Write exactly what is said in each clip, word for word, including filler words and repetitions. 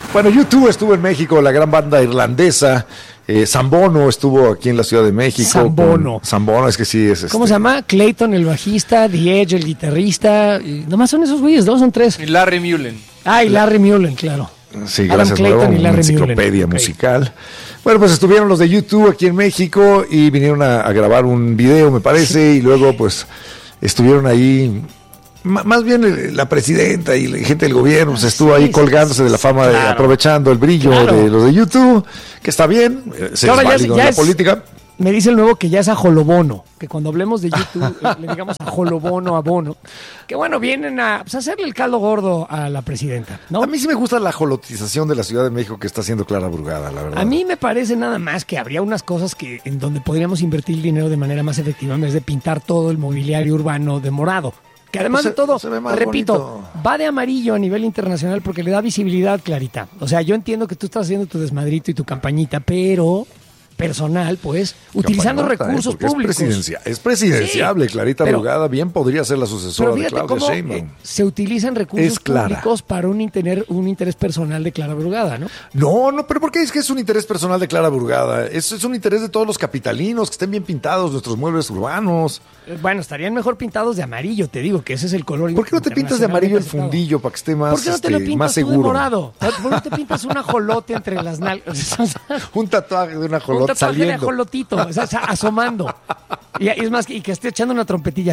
Bueno, U dos estuvo en México, la gran banda irlandesa. Eh, Zambono estuvo aquí en la Ciudad de México. Zambono. Con... Zambono, es que sí es este... ¿Cómo se llama? Clayton, el bajista, The Edge, el guitarrista. Y nomás son esos güeyes, dos son tres. Y Larry Mullen. Ah, y Larry Mullen, claro. Sí, Adam gracias, Clayton nuevo, y Larry una enciclopedia Mullen. musical. Okay. Bueno, pues estuvieron los de U dos aquí en México y vinieron a, a grabar un video, me parece, y luego pues estuvieron ahí... Más bien la presidenta y la gente del gobierno pues, estuvo ahí sí, colgándose de la fama, claro. de, aprovechando el brillo claro. de los de YouTube, que está bien, se es válido en la es, política. Me dice el nuevo que ya es ajolobono, que cuando hablemos de YouTube le digamos ajolobono a Bono, que bueno, vienen a pues, hacerle el caldo gordo a la presidenta, ¿no? A mí sí me gusta la ajolotización de la Ciudad de México que está haciendo Clara Brugada, la verdad. A mí me parece nada más que habría unas cosas que en donde podríamos invertir el dinero de manera más efectiva en vez de pintar todo el mobiliario urbano de morado. Que además pues de todo, repito, bonito. Va de amarillo a nivel internacional porque le da visibilidad, Clarita. O sea, yo entiendo que tú estás haciendo tu desmadrito y tu campañita, pero personal, pues, utilizando recursos eh, públicos. Es, presidencia, es presidenciable, sí, Clarita pero, Brugada bien podría ser la sucesora de Claudia Sheinbaum. Eh, se utilizan recursos públicos para un interés, un interés personal de Clara Brugada, ¿no? No, no, pero ¿por qué es que es un interés personal de Clara Brugada? Es, es un interés de todos los capitalinos, que estén bien pintados nuestros muebles urbanos. Bueno, estarían mejor pintados de amarillo, te digo, que ese es el color. ¿Por qué no te pintas de amarillo el fundillo para que esté más, ¿Por qué no te este, lo pintas más tú seguro? De morado? ¿Por qué no te pintas un ajolote entre las nalgas? Un tatuaje de un ajolote. Un tatuaje saliendo. de ajolotito, o sea, asomando. Y es más, y que esté echando una trompetilla.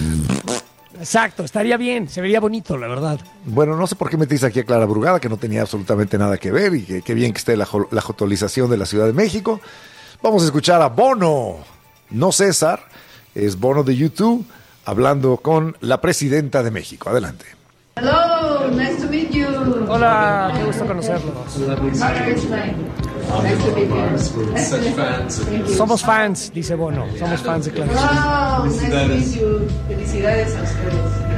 Exacto, estaría bien, se vería bonito, la verdad. Bueno, no sé por qué metiste aquí a Clara Brugada, que no tenía absolutamente nada que ver, y que, que bien que esté la, la jotolización de la Ciudad de México. Vamos a escuchar a Bono, no César, es Bono de U dos, hablando con la presidenta de México. Adelante. Hello, nice to meet you. Hola, qué gusto conocerlos. Somos fans, dice Bono. Somos fans de Claudia. Wow, nice to meet you. Felicidades a ustedes.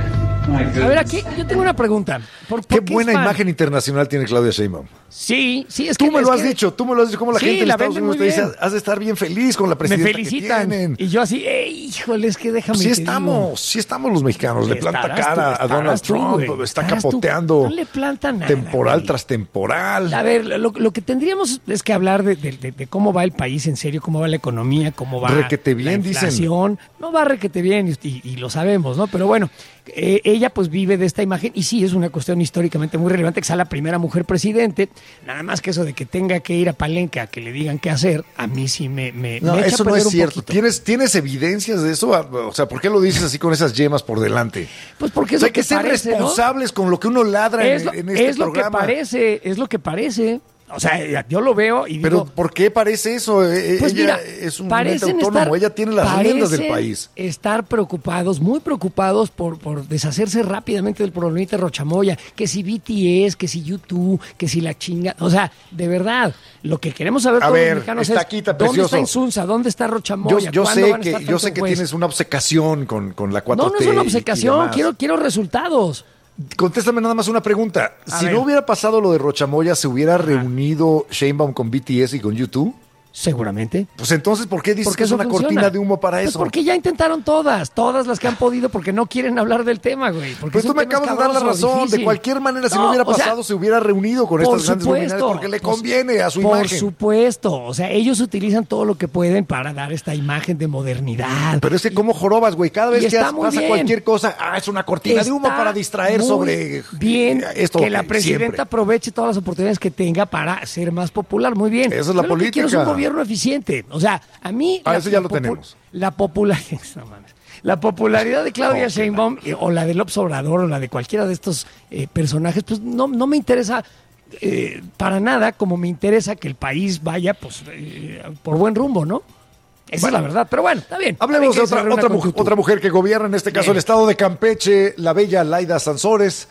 A ver, aquí yo tengo una pregunta. ¿Por, por qué, qué buena imagen internacional tiene Claudia Sheinbaum. Sí, sí, es tú que... Tú me es lo has que, dicho, tú me lo has dicho, como la sí, gente en la Estados Unidos te dice, has de estar bien feliz con la presidenta. Me felicitan. Que tienen. Y yo así, eh, híjole, es que déjame Sí te estamos, digo. sí estamos los mexicanos. Le planta cara tú, a Donald tú, Trump, güey, está capoteando. No le planta nada. Temporal güey. tras temporal. A ver, lo, lo que tendríamos es que hablar de, de, de, de cómo va el país en serio, cómo va la economía, cómo va requete bien, la inflación. Dicen. No va requete bien y, y, y lo sabemos, ¿no? Pero bueno, eh, ella pues vive de esta imagen y sí, es una cuestión históricamente muy relevante que sea la primera mujer presidente. Nada más que eso de que tenga que ir a Palenque a que le digan qué hacer, a mí sí me, me, no, me echa eso a no perder es un cierto. poquito. ¿Tienes, ¿Tienes evidencias de eso? O sea, ¿por qué lo dices así con esas yemas por delante? Pues porque es o sea, lo que, que ser parece, responsables ¿no? con lo que uno ladra es en, lo, en este es lo programa. Que parece, es lo que parece. O sea, yo lo veo y Pero digo... ¿por qué parece eso? Pues ella mira, es un ente autónomo, estar, ella tiene las riendas del país. Estar preocupados, muy preocupados por, por deshacerse rápidamente del problemita Rochamoya, que si B T S, que si U dos, que si la chinga... O sea, de verdad, lo que queremos saber a todos ver, los mexicanos está es aquí, está ¿dónde precioso. está Insunza? ¿Dónde está Rochamoya? Yo, yo sé van a que, yo sé que juez? tienes una obcecación con, con la cuatro T. No, no es una obcecación, quiero, quiero resultados. Contéstame nada más una pregunta. A si ver. no hubiera pasado lo de Rochamoya, ¿se hubiera reunido Sheinbaum con B T S y con U dos? Seguramente. Pues entonces, ¿por qué dices Porque que es una funciona. cortina de humo para Pues eso? porque ya intentaron todas, todas las que han podido, porque no quieren hablar del tema, güey. Porque Pues tú me acabas de dar la razón. Difícil. De cualquier manera, si no, no hubiera pasado, o sea, se hubiera reunido con estas grandes luminarias porque le conviene a su por imagen. Por supuesto. O sea, ellos utilizan todo lo que pueden para dar esta imagen de modernidad. Pero es que como jorobas, güey. Cada vez que pasa bien. cualquier cosa, ah, es una cortina está de humo para distraer sobre bien esto. Que la presidenta siempre. aproveche todas las oportunidades que tenga para ser más popular. Muy bien. Esa es la Yo política. Lo que quiero es un gobierno eficiente. O sea, a mí... A la, eso ya la lo popu- tenemos. La popularidad... No, la popularidad de Claudia oh, Sheinbaum eh, o la de López Obrador o la de cualquiera de estos eh, personajes, pues no, no me interesa eh, para nada como me interesa que el país vaya pues eh, por buen rumbo, ¿no? Esa bueno, es la verdad, pero bueno, está bien. Hablemos de otra, otra, mujer, otra mujer que gobierna, en este caso bien. El estado de Campeche, la bella Laida Sansores.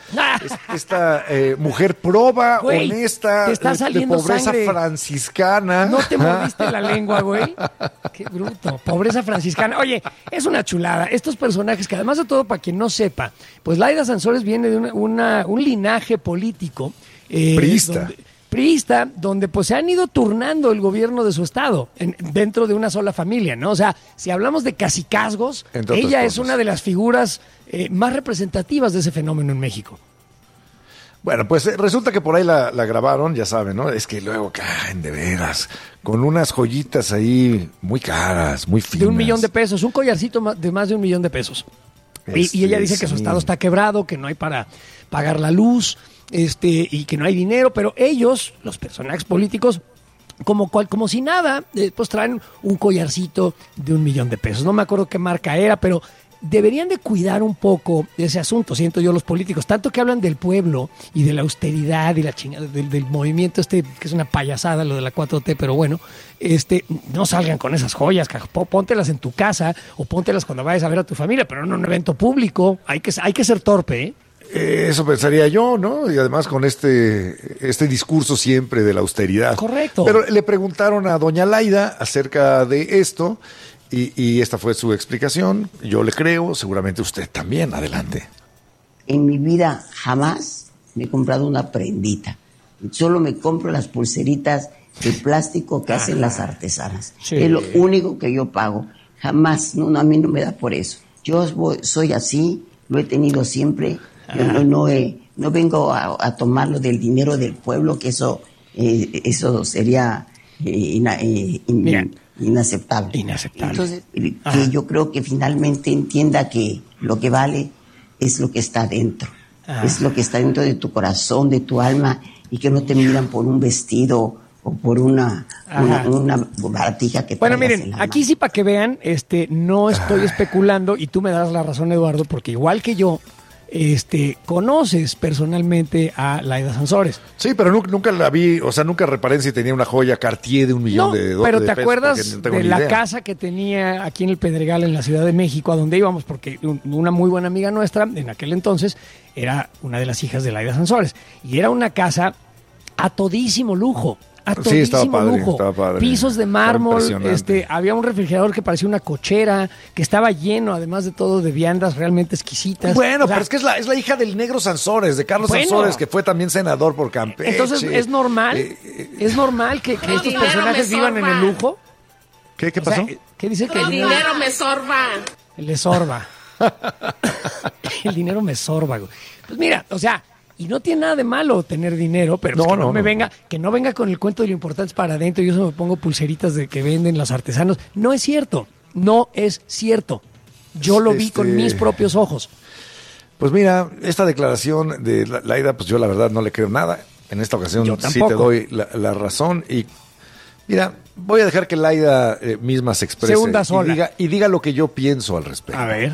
Esta eh, mujer proba, güey, honesta, te está de, de pobreza sangre. franciscana. No te mordiste la lengua, güey. Qué bruto. Pobreza franciscana. Oye, es una chulada. Estos personajes que además de todo, para quien no sepa, pues Laida Sansores viene de una, una, un linaje político. Eh, Priista. Donde, priista, donde pues se han ido turnando el gobierno de su estado en, dentro de una sola familia, ¿no? O sea, si hablamos de cacicazgos, ella es una de las figuras eh, más representativas de ese fenómeno en México. Bueno, pues eh, resulta que por ahí la, la grabaron, ya saben, ¿no? Es que luego caen de veras, con unas joyitas ahí muy caras, muy finas. De un millón de pesos, un collarcito de más de un millón de pesos. Este, y, y ella dice que sí. Su estado está quebrado, que no hay para pagar la luz, este, y que no hay dinero, pero ellos, los personajes políticos, como, cual, como si nada, eh, pues traen un collarcito de un millón de pesos. No me acuerdo qué marca era, pero deberían de cuidar un poco ese asunto, siento yo, los políticos, tanto que hablan del pueblo y de la austeridad y la chingada del, del movimiento este, que es una payasada lo de la cuatro T, pero bueno, este, no salgan con esas joyas, póntelas en tu casa o póntelas cuando vayas a ver a tu familia, pero no en un evento público, hay que, hay que ser torpe, ¿eh? Eso pensaría yo, ¿no? Y además con este, este discurso siempre de la austeridad. Correcto. Pero le preguntaron a doña Laida acerca de esto y, y esta fue su explicación. Yo le creo, seguramente usted también. Adelante. En mi vida jamás me he comprado una prendita. Solo me compro las pulseritas de plástico que hacen las artesanas. Sí. Es lo único que yo pago. Jamás, no, no, a mí no me da por eso. Yo soy así, lo he tenido siempre. Yo no, no, eh, no vengo a, a tomarlo del dinero del pueblo, que eso eh, eso sería eh, ina, eh, in, inaceptable. Inaceptable. Entonces, que yo creo que finalmente entienda que lo que vale es lo que está dentro. Ajá. Es lo que está dentro de tu corazón, de tu alma, y que no te miran por un vestido o por una, una, una baratija que bueno, miren, aquí sí para que vean, este, no estoy especulando, y tú me das la razón, Eduardo, porque igual que yo, Este, conoces personalmente a Laida Sansores. Sí, pero nunca, nunca la vi, o sea, nunca reparé si tenía una joya Cartier de un millón no, de dólares. Pero ¿te de acuerdas pesos, de la idea. Casa que tenía aquí en el Pedregal, en la Ciudad de México, a donde íbamos? Porque una muy buena amiga nuestra, en aquel entonces, era una de las hijas de Laida Sansores. Y era una casa a todísimo lujo. A todísimo sí, estaba padre, lujo. Estaba padre. Pisos de mármol, este, había un refrigerador que parecía una cochera, que estaba lleno, además de todo, de viandas realmente exquisitas. Bueno, o sea, pero es que es la, es la hija del negro Sansores, de Carlos bueno, Sansores, que fue también senador por Campeche. Entonces, ¿es normal? Eh, eh, ¿Es normal que, que estos personajes vivan en el lujo? ¿Qué, qué pasó? O sea, ¿qué dice que el, el dinero, dinero me sorba? Le sorba. El dinero me sorba, güey. Pues mira, o sea, y no tiene nada de malo tener dinero, pero no, pues que no, no me no. venga, que no venga con el cuento de lo importante es para adentro. Yo solo me pongo pulseritas de que venden los artesanos. No es cierto, no es cierto. Yo lo este... vi con mis propios ojos. Pues mira, esta declaración de Laida, pues yo la verdad no le creo nada. En esta ocasión sí te doy la, la razón. Y mira, voy a dejar que Laida eh, misma se exprese y diga, y diga lo que yo pienso al respecto. A ver.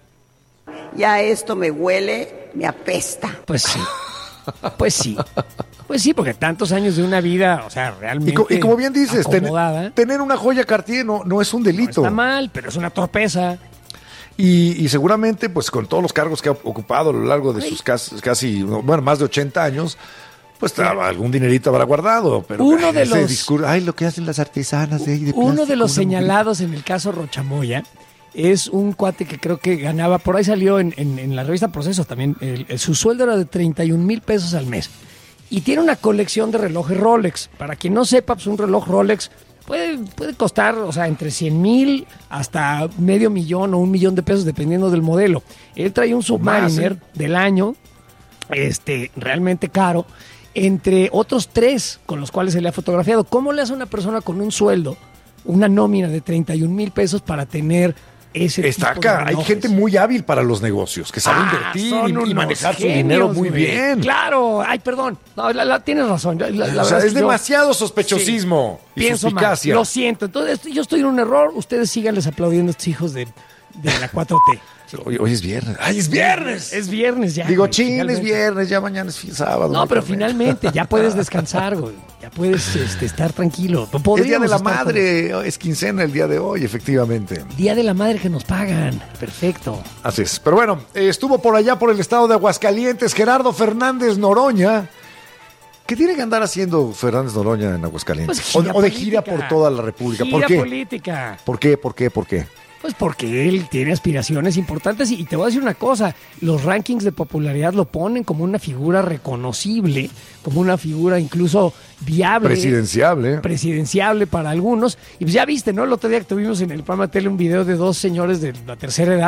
Ya esto me huele, me apesta. Pues sí, pues sí. Pues sí, porque tantos años de una vida, o sea, realmente Y, co y como bien dices, ten acomodada. tener una joya Cartier no, no es un delito. No está mal, pero es una torpeza. Y, y seguramente, pues con todos los cargos que ha ocupado a lo largo de Ay. sus casi, casi, bueno, más de ochenta años, pues sí. algún dinerito habrá guardado. Pero uno de ese los, discurso, ay, lo que hacen las artesanas. De, de uno plástico, de los señalados mujer. en el caso Rochamoya es un cuate que creo que ganaba, por ahí salió en, en, en la revista Proceso también, el, el, su sueldo era de treinta y un mil pesos al mes. Y tiene una colección de relojes Rolex. Para quien no sepa, pues un reloj Rolex puede, puede costar, o sea, entre cien mil hasta medio millón o un millón de pesos, dependiendo del modelo. Él trae un Submariner más, ¿eh? del año, este, realmente caro, entre otros tres con los cuales se le ha fotografiado. ¿Cómo le hace una persona con un sueldo, una nómina de treinta y un mil pesos para tener ese Está tipo acá, de hay gente muy hábil para los negocios, que sabe ah, invertir y, y manejar genios, su dinero muy güey. bien. Claro, ay, perdón, no, la, la, tienes razón. La, la o sea, es, es demasiado yo, sospechosismo sí, y pienso suspicacia. Mal, lo siento, entonces yo estoy en un error, ustedes síganles aplaudiendo a estos hijos de, de la cuatro T. Hoy, hoy es viernes. ¡Ay, es viernes! Es viernes ya. Digo, chin, es viernes, ya mañana es sábado. No, pero finalmente ya puedes descansar, güey. Ya puedes este, estar tranquilo. Es Día de la Madre, con... es quincena el día de hoy, efectivamente. Día de la Madre que nos pagan. Perfecto. Así es. Pero bueno, eh, estuvo por allá, por el estado de Aguascalientes, Gerardo Fernández Noroña. ¿Qué tiene que andar haciendo Fernández Noroña en Aguascalientes? Pues o, o de gira por toda la República. Gira ¿Por qué? política. ¿Por qué? ¿Por qué? ¿Por qué? Pues porque él tiene aspiraciones importantes y, y te voy a decir una cosa, los rankings de popularidad lo ponen como una figura reconocible, como una figura incluso viable. Presidenciable. Presidenciable para algunos. Y pues ya viste, ¿no? El otro día que tuvimos en el programa de tele un video de dos señores de la tercera edad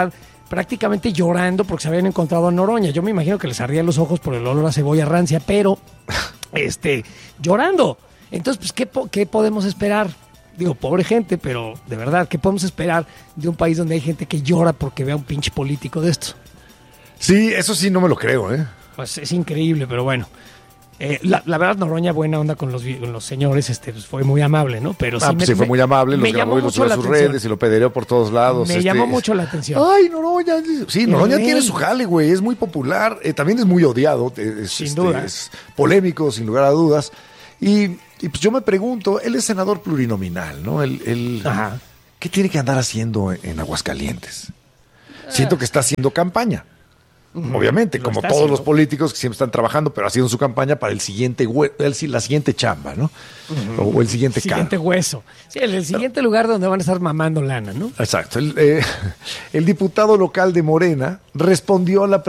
prácticamente llorando porque se habían encontrado a Noroña. Yo me imagino que les ardían los ojos por el olor a cebolla rancia, pero este, llorando. Entonces, pues, ¿qué, po- qué podemos esperar? Digo, pobre gente, pero de verdad, ¿qué podemos esperar de un país donde hay gente que llora porque ve a un pinche político de esto? Sí, eso sí no me lo creo, ¿eh? Pues es increíble, pero bueno. Eh, la, la verdad, Noroña, buena onda con los, con los señores, este, pues fue muy amable, ¿no? Pero sí, Ah, me, pues sí, fue muy amable, los me grabó llamó y los mucho subió a la sus atención. redes y lo pedereó por todos lados. Me este, llamó mucho la atención. Ay, Noroña. Sí, Noroña rey. tiene su jale, güey. Es muy popular. Eh, también es muy odiado. Es, Sin este, duda. Es polémico, sin lugar a dudas. Y, y pues yo me pregunto, él es senador plurinominal, ¿no? Él, él, Ajá. ¿qué tiene que andar haciendo en, en Aguascalientes? Siento que está haciendo campaña. Obviamente, Lo como está todos haciendo. los políticos que siempre están trabajando, pero haciendo su campaña para el siguiente, hue- el- la siguiente chamba, ¿no? O, o el siguiente Siguiente cargo. hueso. Sí, el, el siguiente lugar donde van a estar mamando lana, ¿no? Exacto. El, eh, el diputado local de Morena respondió a la